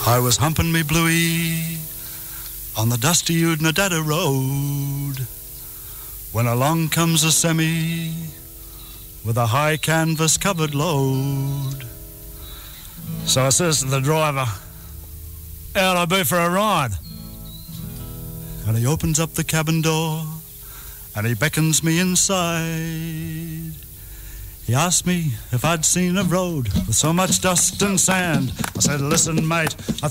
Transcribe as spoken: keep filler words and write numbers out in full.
I was humping me bluey on the dusty Udnadada road when along comes a semi with a high canvas covered load. So I says to the driver, "How'd I be for a ride?" And he opens up the cabin door and he beckons me inside. He asked me if I'd seen a road with so much dust and sand. I said, "Listen, mate, I